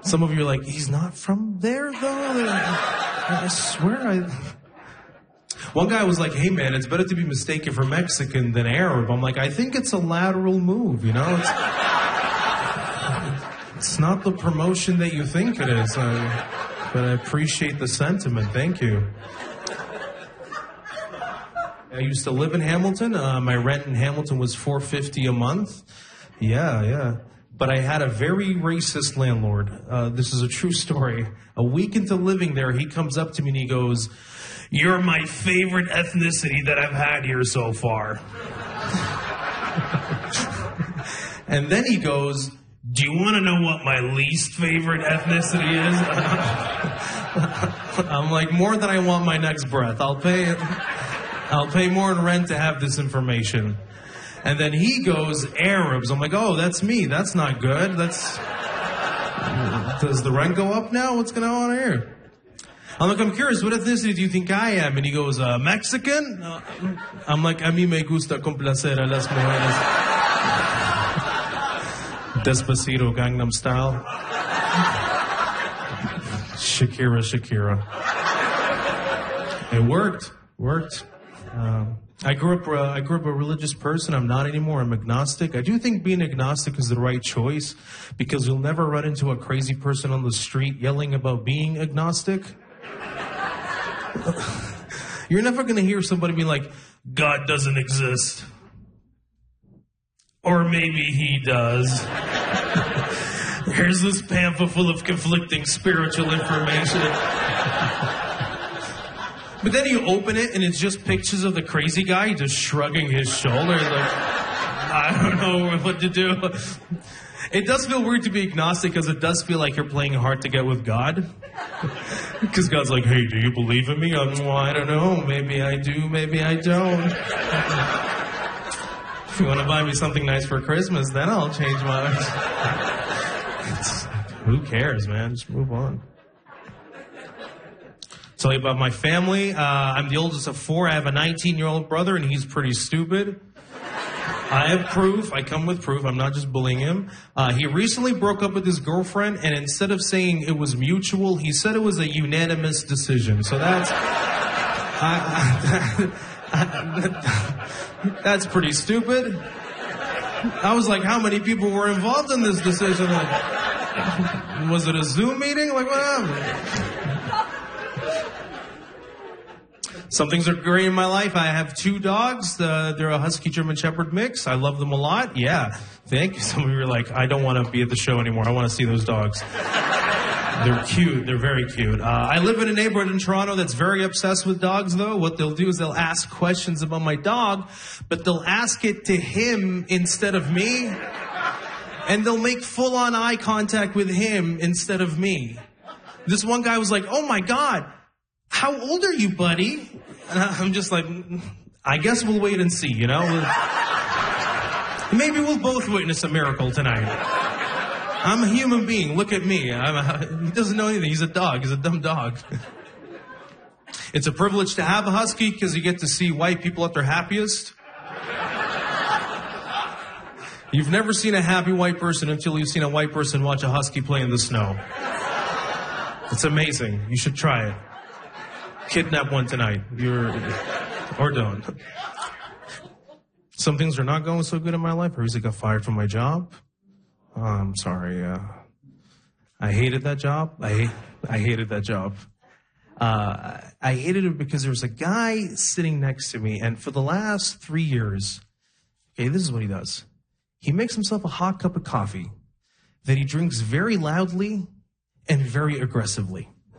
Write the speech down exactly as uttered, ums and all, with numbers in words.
Some of you are like, he's not from there, though? I swear I... One guy was like, hey, man, it's better to be mistaken for Mexican than Arab. I'm like, I think it's a lateral move, you know? It's, it's not the promotion that you think it is. I, but I appreciate the sentiment. Thank you. I used to live in Hamilton. Uh, my rent in Hamilton was four hundred fifty dollars a month. Yeah, yeah. But I had a very racist landlord. Uh, this is a true story. A week into living there, he comes up to me and he goes, "You're my favorite ethnicity that I've had here so far." And then he goes, "Do you want to know what my least favorite ethnicity is?" I'm like, more than I want my next breath. I'll pay, I'll pay more in rent to have this information. And then he goes, "Arabs." I'm like, oh, that's me. That's not good. That's... Does the rent go up now? What's going on here? I'm like, I'm curious, what ethnicity do you think I am? And he goes, uh, Mexican? Uh, I'm like, a mí me gusta complacer a las mujeres. Despacito, Gangnam Style. Shakira, Shakira. It worked. Worked. Um, I grew up. Uh, I grew up a religious person. I'm not anymore. I'm agnostic. I do think being agnostic is the right choice because you'll never run into a crazy person on the street yelling about being agnostic. You're never going to hear somebody be like, "God doesn't exist," or maybe he does. Here's this pamphlet full of conflicting spiritual information. But then you open it and it's just pictures of the crazy guy just shrugging his shoulders like, I don't know what to do. It does feel weird to be agnostic because it does feel like you're playing hard to get with God. Because God's like, hey, do you believe in me? I'm, well, I don't know. Maybe I do, maybe I don't. If you want to buy me something nice for Christmas, then I'll change my... Who cares, man? Just move on. Tell you about my family. Uh, I'm the oldest of four. I have a nineteen-year-old brother, and he's pretty stupid. I have proof. I come with proof. I'm not just bullying him. Uh, he recently broke up with his girlfriend, and instead of saying it was mutual, he said it was a unanimous decision. So that's... I, I, that's pretty stupid. I was like, how many people were involved in this decision? Like, was it a Zoom meeting? Like, what happened? Some things are great in my life. I have two dogs. Uh, they're a Husky German Shepherd mix. I love them a lot. Yeah, thank you. Some of you are like, I don't want to be at the show anymore. I want to see those dogs. They're cute. They're very cute. Uh, I live in a neighborhood in Toronto that's very obsessed with dogs, though. What they'll do is they'll ask questions about my dog, but they'll ask it to him instead of me. And they'll make full-on eye contact with him instead of me. This one guy was like, oh, my God, how old are you, buddy? And I'm just like, I guess we'll wait and see, you know? Maybe we'll both witness a miracle tonight. I'm a human being. Look at me. I'm a, he doesn't know anything. He's a dog. He's a dumb dog. It's a privilege to have a husky because you get to see white people at their happiest. You've never seen a happy white person until you've seen a white person watch a husky play in the snow. It's amazing. You should try it. Kidnap one tonight. You're, or don't. Some things are not going so good in my life. I recently got fired from my job. Oh, I'm sorry. Uh, I hated that job. I hate, I hated that job. Uh, I hated it because there was a guy sitting next to me, and for the last three years, okay, this is what he does. He makes himself a hot cup of coffee that he drinks very loudly and very aggressively.